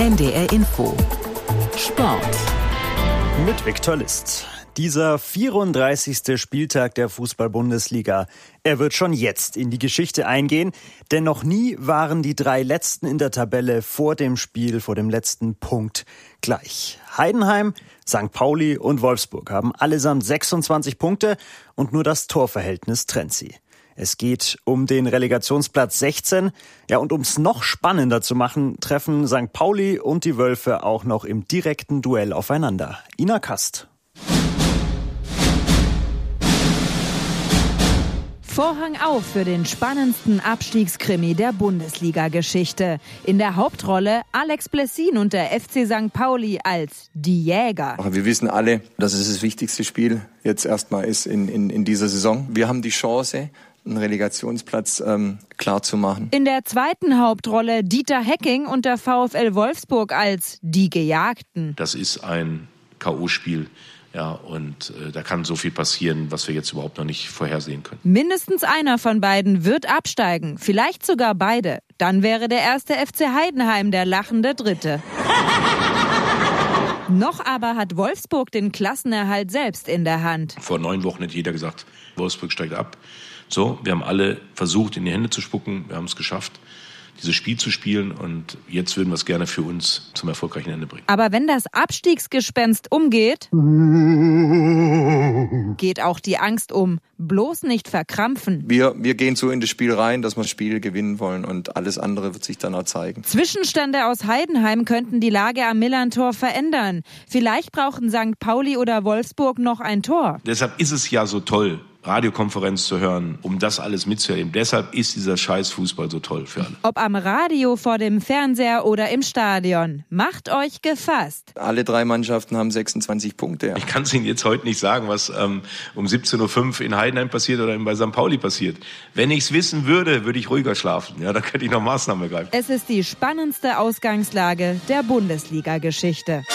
NDR Info Sport mit Viktor List. Dieser 34. Spieltag der Fußball-Bundesliga, er wird schon jetzt in die Geschichte eingehen, denn noch nie waren die drei Letzten in der Tabelle vor dem Spiel, vor dem letzten Punkt gleich. Heidenheim, St. Pauli und Wolfsburg haben allesamt 26 Punkte und nur das Torverhältnis trennt sie. Es geht um den Relegationsplatz 16. Ja, und um es noch spannender zu machen, treffen St. Pauli und die Wölfe auch noch im direkten Duell aufeinander. Ina Kast. Vorhang auf für den spannendsten Abstiegskrimi der Bundesliga-Geschichte. In der Hauptrolle Alex Blessin und der FC St. Pauli als die Jäger. Wir wissen alle, dass es das wichtigste Spiel jetzt erstmal ist in dieser Saison. Wir haben die Chance, einen Relegationsplatz klar zu machen. In der zweiten Hauptrolle Dieter Hecking und der VfL Wolfsburg als die Gejagten. Das ist ein K.O.-Spiel. Ja, und da kann so viel passieren, was wir jetzt überhaupt noch nicht vorhersehen können. Mindestens einer von beiden wird absteigen, vielleicht sogar beide. Dann wäre der erste FC Heidenheim der lachende Dritte. Noch aber hat Wolfsburg den Klassenerhalt selbst in der Hand. Vor 9 Wochen hat jeder gesagt, Wolfsburg steigt ab. So, wir haben alle versucht, in die Hände zu spucken. Wir haben es geschafft, dieses Spiel zu spielen, und jetzt würden wir es gerne für uns zum erfolgreichen Ende bringen. Aber wenn das Abstiegsgespenst umgeht, geht auch die Angst um. Bloß nicht verkrampfen. Wir gehen so in das Spiel rein, dass wir das Spiel gewinnen wollen, und alles andere wird sich dann auch zeigen. Zwischenstände aus Heidenheim könnten die Lage am Millerntor verändern. Vielleicht brauchen St. Pauli oder Wolfsburg noch ein Tor. Deshalb ist es ja so toll, Radiokonferenz zu hören, um das alles mitzuerleben. Deshalb ist dieser Scheiß-Fußball so toll für alle. Ob am Radio, vor dem Fernseher oder im Stadion, macht euch gefasst. Alle 3 Mannschaften haben 26 Punkte. Ich kann es Ihnen jetzt heute nicht sagen, was um 17.05 Uhr in Heidenheim passiert oder bei St. Pauli passiert. Wenn ich es wissen würde, würde ich ruhiger schlafen. Ja, da könnte ich noch Maßnahmen ergreifen. Es ist die spannendste Ausgangslage der Bundesliga-Geschichte.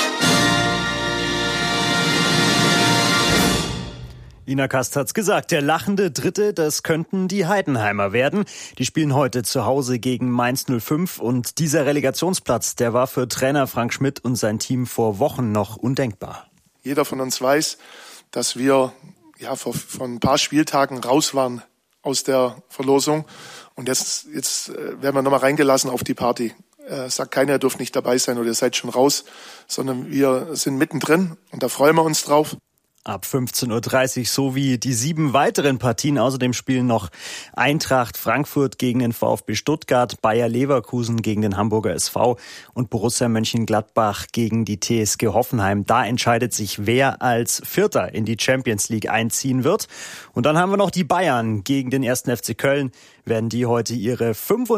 Ina Kast hat's gesagt, der lachende Dritte, das könnten die Heidenheimer werden. Die spielen heute zu Hause gegen Mainz 05, und dieser Relegationsplatz, der war für Trainer Frank Schmidt und sein Team vor Wochen noch undenkbar. Jeder von uns weiß, dass wir vor ein paar Spieltagen raus waren aus der Verlosung, und jetzt werden wir nochmal reingelassen auf die Party. Sagt keiner, ihr dürft nicht dabei sein oder ihr seid schon raus, sondern wir sind mittendrin, und da freuen wir uns drauf. Ab 15.30 Uhr sowie die 7 weiteren Partien. Außerdem spielen noch Eintracht Frankfurt gegen den VfB Stuttgart, Bayer Leverkusen gegen den Hamburger SV und Borussia Mönchengladbach gegen die TSG Hoffenheim. Da entscheidet sich, wer als Vierter in die Champions League einziehen wird. Und dann haben wir noch die Bayern gegen den 1. FC Köln. Werden die heute ihre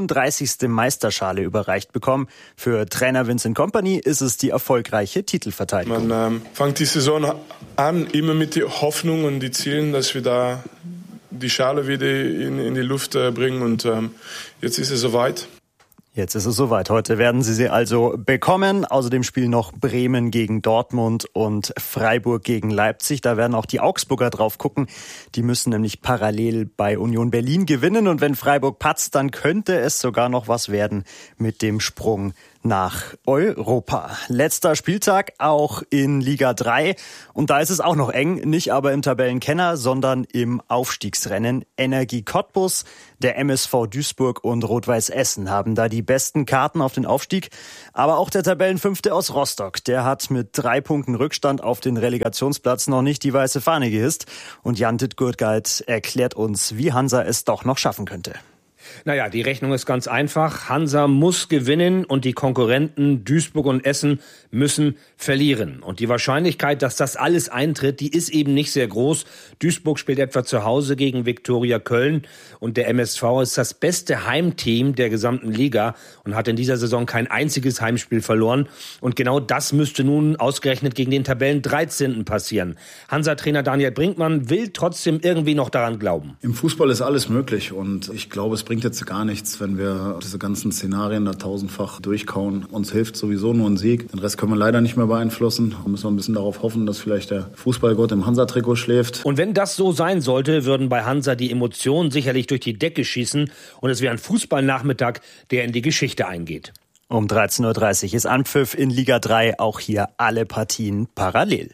35. Meisterschale überreicht bekommen. Für Trainer Vincent Kompany ist es die erfolgreiche Titelverteidigung. Man fängt die Saison an, immer mit der Hoffnung und die Zielen, dass wir da die Schale wieder in die Luft bringen, und jetzt ist es soweit. Jetzt ist es soweit. Heute werden sie also bekommen. Außerdem spielen noch Bremen gegen Dortmund und Freiburg gegen Leipzig. Da werden auch die Augsburger drauf gucken. Die müssen nämlich parallel bei Union Berlin gewinnen. Und wenn Freiburg patzt, dann könnte es sogar noch was werden mit dem Sprung nach Europa. Letzter Spieltag auch in Liga 3. Und da ist es auch noch eng. Nicht aber im Tabellenkenner, sondern im Aufstiegsrennen. Energie Cottbus, der MSV Duisburg und Rot-Weiß Essen haben da die besten Karten auf den Aufstieg. Aber auch der Tabellenfünfte aus Rostock, der hat mit 3 Punkten Rückstand auf den Relegationsplatz noch nicht die weiße Fahne gehisst. Und Jan Dittgurt erklärt uns, wie Hansa es doch noch schaffen könnte. Naja, die Rechnung ist ganz einfach. Hansa muss gewinnen und die Konkurrenten Duisburg und Essen müssen verlieren. Und die Wahrscheinlichkeit, dass das alles eintritt, die ist eben nicht sehr groß. Duisburg spielt etwa zu Hause gegen Viktoria Köln, und der MSV ist das beste Heimteam der gesamten Liga und hat in dieser Saison kein einziges Heimspiel verloren. Und genau das müsste nun ausgerechnet gegen den Tabellen 13. passieren. Hansa-Trainer Daniel Brinkmann will trotzdem irgendwie noch daran glauben. Im Fußball ist alles möglich, und ich glaube, es bringt jetzt gar nichts, wenn wir diese ganzen Szenarien da tausendfach durchkauen. Uns hilft sowieso nur ein Sieg. Den Rest können wir leider nicht mehr beeinflussen. Da müssen wir ein bisschen darauf hoffen, dass vielleicht der Fußballgott im Hansa-Trikot schläft. Und wenn das so sein sollte, würden bei Hansa die Emotionen sicherlich durch die Decke schießen, und es wäre ein Fußballnachmittag, der in die Geschichte eingeht. Um 13.30 Uhr ist Anpfiff in Liga 3, auch hier alle Partien parallel.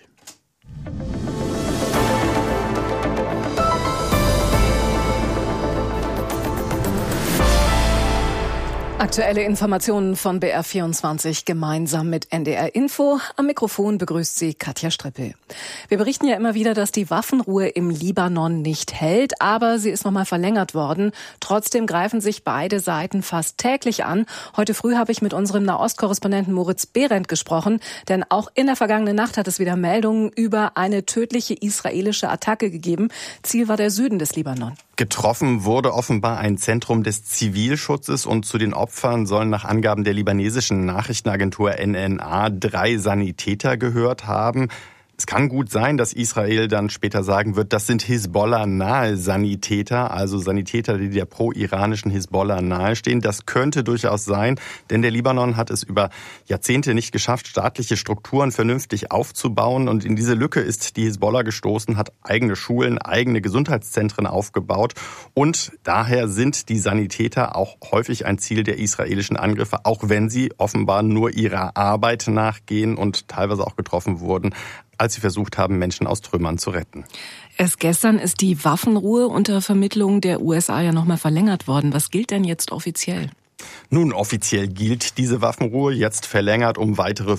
Aktuelle Informationen von BR24 gemeinsam mit NDR Info. Am Mikrofon begrüßt sie Katja Strippel. Wir berichten ja immer wieder, dass die Waffenruhe im Libanon nicht hält, aber sie ist nochmal verlängert worden. Trotzdem greifen sich beide Seiten fast täglich an. Heute früh habe ich mit unserem Nahostkorrespondenten Moritz Behrendt gesprochen, denn auch in der vergangenen Nacht hat es wieder Meldungen über eine tödliche israelische Attacke gegeben. Ziel war der Süden des Libanon. Getroffen wurde offenbar ein Zentrum des Zivilschutzes und zu den Opfern sollen nach Angaben der libanesischen Nachrichtenagentur NNA 3 Sanitäter gehört haben. Es kann gut sein, dass Israel dann später sagen wird, das sind Hisbollah-nahe Sanitäter, also Sanitäter, die der pro-iranischen Hisbollah nahestehen. Das könnte durchaus sein, denn der Libanon hat es über Jahrzehnte nicht geschafft, staatliche Strukturen vernünftig aufzubauen. Und in diese Lücke ist die Hisbollah gestoßen, hat eigene Schulen, eigene Gesundheitszentren aufgebaut. Und daher sind die Sanitäter auch häufig ein Ziel der israelischen Angriffe, auch wenn sie offenbar nur ihrer Arbeit nachgehen und teilweise auch getroffen wurden, als sie versucht haben, Menschen aus Trümmern zu retten. Erst gestern ist die Waffenruhe unter Vermittlung der USA ja nochmal verlängert worden. Was gilt denn jetzt offiziell? Nun, offiziell gilt diese Waffenruhe jetzt verlängert um weitere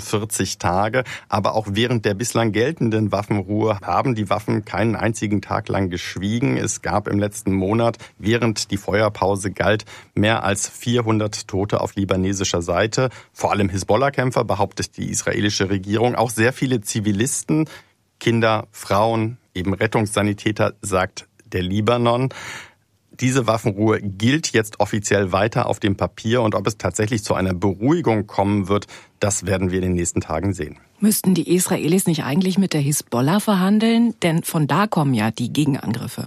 45 Tage. Aber auch während der bislang geltenden Waffenruhe haben die Waffen keinen einzigen Tag lang geschwiegen. Es gab im letzten Monat, während die Feuerpause galt, mehr als 400 Tote auf libanesischer Seite. Vor allem Hisbollah-Kämpfer, behauptet die israelische Regierung. Auch sehr viele Zivilisten, Kinder, Frauen, eben Rettungssanitäter, sagt der Libanon. Diese Waffenruhe gilt jetzt offiziell weiter auf dem Papier und ob es tatsächlich zu einer Beruhigung kommen wird, das werden wir in den nächsten Tagen sehen. Müssten die Israelis nicht eigentlich mit der Hisbollah verhandeln? Denn von da kommen ja die Gegenangriffe.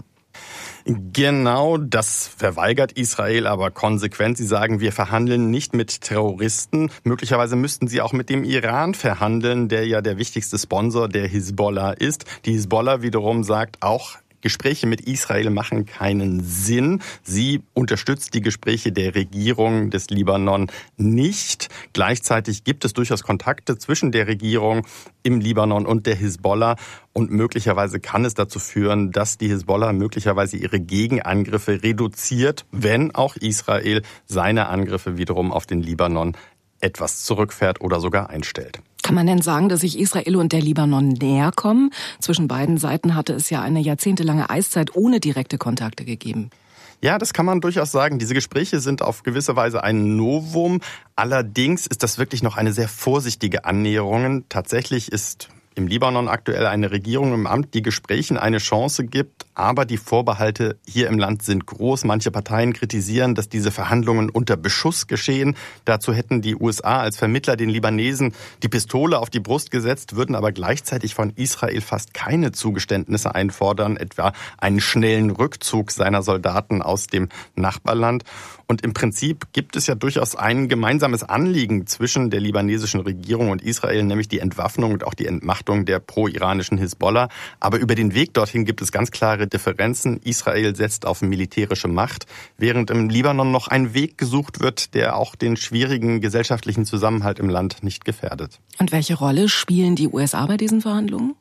Genau, das verweigert Israel aber konsequent. Sie sagen, wir verhandeln nicht mit Terroristen. Möglicherweise müssten sie auch mit dem Iran verhandeln, der ja der wichtigste Sponsor der Hisbollah ist. Die Hisbollah wiederum sagt auch, Gespräche mit Israel machen keinen Sinn. Sie unterstützt die Gespräche der Regierung des Libanon nicht. Gleichzeitig gibt es durchaus Kontakte zwischen der Regierung im Libanon und der Hisbollah. Und möglicherweise kann es dazu führen, dass die Hisbollah möglicherweise ihre Gegenangriffe reduziert, wenn auch Israel seine Angriffe wiederum auf den Libanon etwas zurückfährt oder sogar einstellt. Kann man denn sagen, dass sich Israel und der Libanon näher kommen? Zwischen beiden Seiten hatte es ja eine jahrzehntelange Eiszeit ohne direkte Kontakte gegeben. Ja, das kann man durchaus sagen. Diese Gespräche sind auf gewisse Weise ein Novum. Allerdings ist das wirklich noch eine sehr vorsichtige Annäherung. Tatsächlich ist im Libanon aktuell eine Regierung im Amt, die Gesprächen eine Chance gibt, aber die Vorbehalte hier im Land sind groß. Manche Parteien kritisieren, dass diese Verhandlungen unter Beschuss geschehen. Dazu hätten die USA als Vermittler den Libanesen die Pistole auf die Brust gesetzt, würden aber gleichzeitig von Israel fast keine Zugeständnisse einfordern, etwa einen schnellen Rückzug seiner Soldaten aus dem Nachbarland. Und im Prinzip gibt es ja durchaus ein gemeinsames Anliegen zwischen der libanesischen Regierung und Israel, nämlich die Entwaffnung und auch die Entmachtung der pro-iranischen Hisbollah. Aber über den Weg dorthin gibt es ganz klare Differenzen. Israel setzt auf militärische Macht, während im Libanon noch ein Weg gesucht wird, der auch den schwierigen gesellschaftlichen Zusammenhalt im Land nicht gefährdet. Und welche Rolle spielen die USA bei diesen Verhandlungen?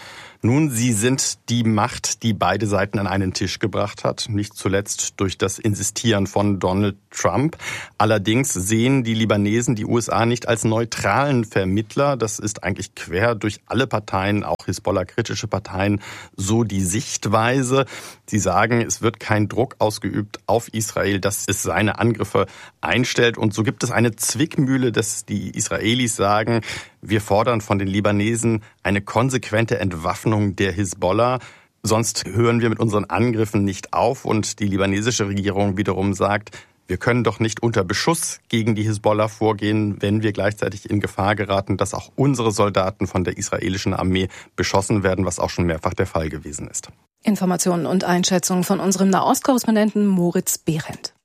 Nun, sie sind die Macht, die beide Seiten an einen Tisch gebracht hat, nicht zuletzt durch das Insistieren von Donald Trump. Allerdings sehen die Libanesen die USA nicht als neutralen Vermittler. Das ist eigentlich quer durch alle Parteien, auch Hisbollah-kritische Parteien, so die Sichtweise. Sie sagen, es wird kein Druck ausgeübt auf Israel, dass es seine Angriffe einstellt. Und so gibt es eine Zwickmühle, dass die Israelis sagen, wir fordern von den Libanesen eine konsequente Entwaffnung der Hisbollah. Sonst hören wir mit unseren Angriffen nicht auf. Und die libanesische Regierung wiederum sagt, wir können doch nicht unter Beschuss gegen die Hisbollah vorgehen, wenn wir gleichzeitig in Gefahr geraten, dass auch unsere Soldaten von der israelischen Armee beschossen werden, was auch schon mehrfach der Fall gewesen ist. Informationen und Einschätzungen von unserem Nahostkorrespondenten Moritz Behrendt.